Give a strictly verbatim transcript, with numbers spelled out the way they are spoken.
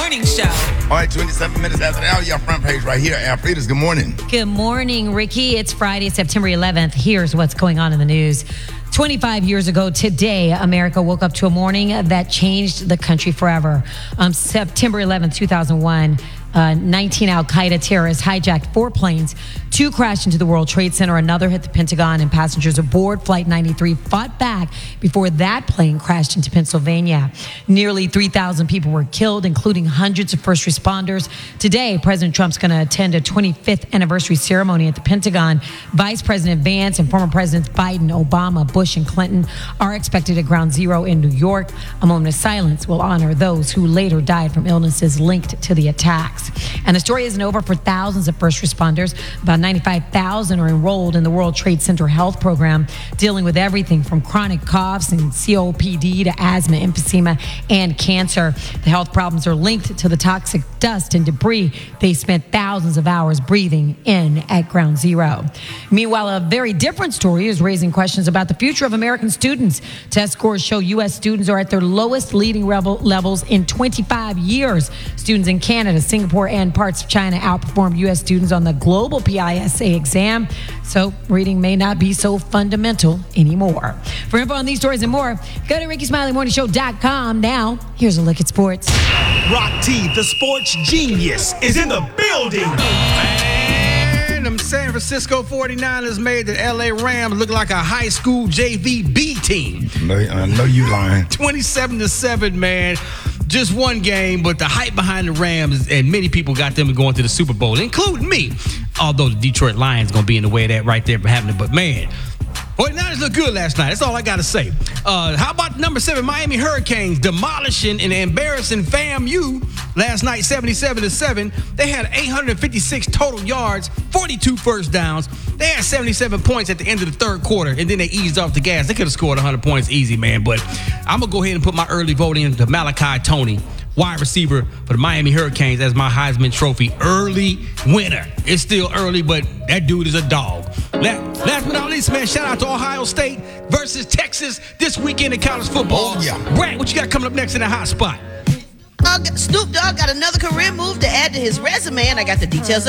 Morning Show. All right, twenty-seven minutes after the hour, your front page right here. Alfreda's, good morning. Good morning, Ricky. It's Friday, September eleventh. Here's what's going on in the news. twenty-five years ago today, America woke up to a morning that changed the country forever. On September eleventh, two thousand one, uh, nineteen Al-Qaeda terrorists hijacked four planes. Two crashed into the World Trade Center. Another hit the Pentagon, and passengers aboard Flight ninety-three fought back before that plane crashed into Pennsylvania. Nearly three thousand people were killed, including hundreds of first responders. Today, President Trump's going to attend a twenty-fifth anniversary ceremony at the Pentagon. Vice President Vance and former Presidents Biden, Obama, Bush, and Clinton are expected at Ground Zero in New York. A moment of silence will honor those who later died from illnesses linked to the attacks. And the story isn't over for thousands of first responders. About ninety-five thousand are enrolled in the World Trade Center Health Program, dealing with everything from chronic coughs and C O P D to asthma, emphysema, and cancer. The health problems are linked to the toxic dust and debris they spent thousands of hours breathing in at Ground Zero. Meanwhile, a very different story is raising questions about the future of American students. Test scores show U S students are at their lowest leading levels in twenty-five years. Students in Canada, Singapore, and parts of China outperformed U S students on the global P I S A exam, so reading may not be so fundamental anymore. For info on these stories and more, go to Ricky Smiley Morning Show dot com. Now, here's a look at sports. Rock T, the sports genius, is in the building. Man, them San Francisco forty-niners made the L A Rams look like a high school J V B team. No, I know you lying. twenty-seven to seven, man. Just one game, but the hype behind the Rams, and many people got them going to the Super Bowl, including me. Although the Detroit Lions going to be in the way of that right there for having it. But, man, forty-niners look good last night. That's all I got to say. Uh, how about number seven, Miami Hurricanes, demolishing and embarrassing FAMU last night, seventy-seven to seven. They had eight hundred fifty-six total yards, forty-two first downs. They had seventy-seven points at the end of the third quarter, and then they eased off the gas. They could have scored one hundred points easy, man. But I'm going to go ahead and put my early vote in to Malachi Toney, wide receiver for the Miami Hurricanes, as my Heisman Trophy early winner. It's still early, but that dude is a dog. Last, last but not least, man, shout out to Ohio State versus Texas this weekend in college football. Oh, yeah. Brad, what you got coming up next in the hot spot? Snoop Dogg got another career move to add to his resume, and I got the details